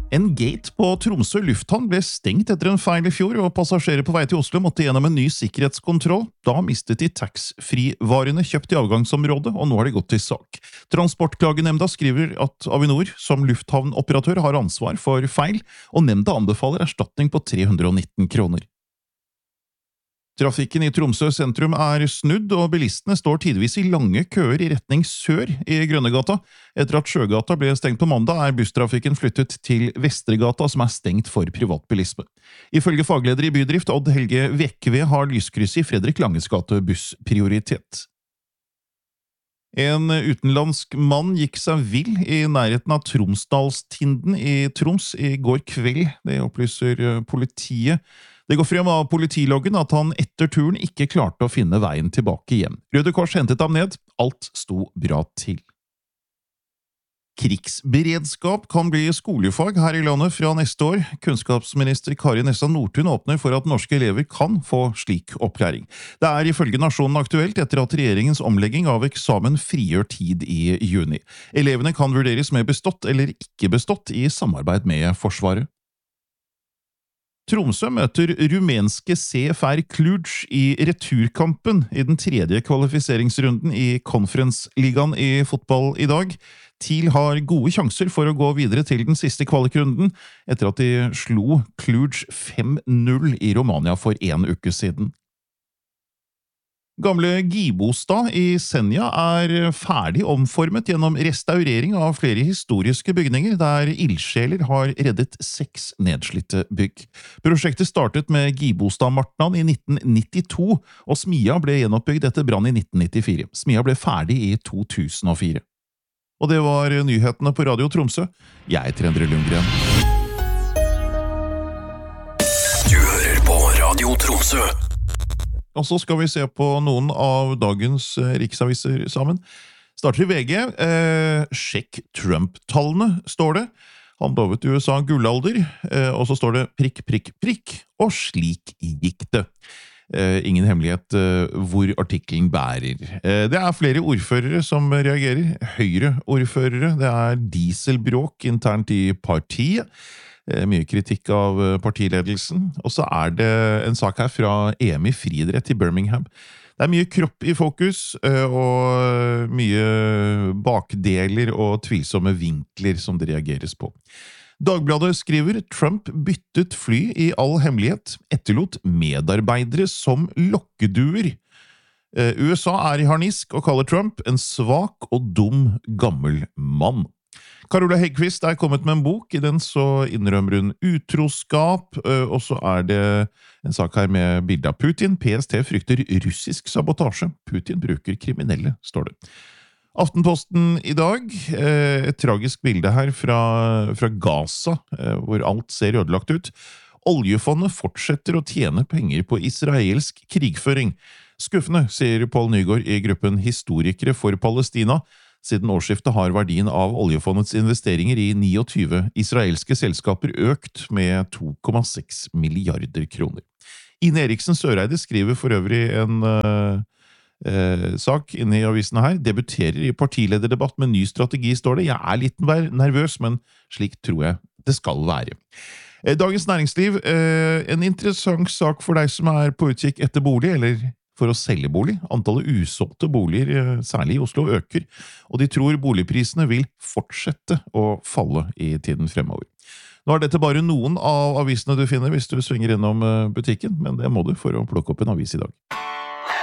En gate på Tromsø lufthavn ble stengt etter en feil i fjor, og passasjerer på vei til Oslo måtte gjennom en ny sikkerhetskontroll. Da mistet de tax-free-varene kjøpt i avgangsområdet, og nå har de gått til sak. Transportklagenemnda skriver at Avinor som lufthavnoperatør har ansvar for feil, og nemnda anbefaler erstatning på 319 kroner. Trafikken i Tromsø sentrum er snudd, og bilistene står tidvis i lange køer i retning sør i Grønnegata. Etter at Sjøgata ble stengt på mandag, er busstrafikken flyttet til Vestregata, som er stengt for privatbilisme. Ifølge fagleder i Bydrift, Odd Helge Vekve, har lyskrysset i Fredrik Langes gate bussprioritet. En utenlandsk mann gikk seg vill i nærheten av Tromsdalstinden i Troms i går kveld, det opplyser politiet. Det går frem av politiloggen at han etter turen ikke klarte å finne veien tilbake hjem. Røde Kors hentet ham ned, alt sto bra til. Krigsberedskap kan bli skolefag her i landet fra neste år. Kunnskapsminister Kari Nessa Nordtun åpner for at norske elever kan få slik opplæring. Det er ifølge Nasjonen aktuelt etter at regjeringens omlegging av eksamen frigjør tid i juni. Elevene kan vurderes med bestått eller ikke bestått i samarbeid med Forsvaret. Tromsø møter rumenske CFR Cluj i returkampen i den tredje kvalifiseringsrunden i Conference-ligaen i fotball i dag. TIL har gode sjanser for å gå videre til den siste kvalikrunden, etter at de slo Cluj 5-0 i Romania for en uke siden. Gamle Gibostad i Senja er ferdig omformet gjennom restaurering av flere historiske bygninger, der ildsjeler har reddet 6 nedslitte bygg. Prosjektet startet med Gibostad-martnan i 1992, og Smia ble gjenoppbygd etter brann i 1994. Smia ble ferdig i 2004. Og det var nyhetene på Radio Tromsø. Jeg heter Endre Lundgren. Du hører på Radio Tromsø. Og så skal vi se på noen av dagens riksaviser sammen. Starter i VG. Sjekk Trump-tallene, står det. Han lovet USA gullalder, og så står det prikk, prikk, prikk, og slik gikk det. Ingen hemmelighet hvor artikkelen bærer. Det er flere ordførere som reagerer. Høyre-ordførere. Det er dieselbråk internt i partiet. Mye kritikk av partiledelsen, og så er det en sak her fra EM i friidrett i Birmingham. Det er mye kropp i fokus, og mye bakdeler og tvilsomme vinkler som det reageres på. Dagbladet skriver Trump byttet fly i all hemmelighet, etterlot medarbeidere som lokkeduer. USA er i harnisk og kaller Trump en svak og dum gammel mann. Carola Häggkvist er kommet med en bok. I den så innrømmer hun utroskap, og så er det en sak her med bilde av Putin. PST frykter russisk sabotasje. Putin bruker kriminelle, står det. Aftenposten i dag, et tragisk bilde her fra Gaza, hvor alt ser ødelagt ut. Oljefondet fortsetter å tjene penger på israelsk krigføring. Skuffende, sier Paul Nygaard i gruppen Historikere for Palestina. Siden årsskiftet har verdien av oljefondets investeringer i 29 israelske selskaper økt med 2,6 milliarder kroner. Ine Eriksen Søreide skriver for øvrig en sak inne i avisene her. Debuterer i partilederdebatt med ny strategi, står det. Jeg er litt nervøs, men slik tror jeg det skal være. Dagens Næringsliv, en interessant sak for deg som er på utkikk etter bolig, eller for å selge bolig. Antallet usolgte boliger, særlig i Oslo, øker, og de tror boligprisene vil fortsette å falle i tiden fremover. Nå er dette bare noen av avisene du finner hvis du svinger innom butikken, men det må du for å plukke opp en avis i dag.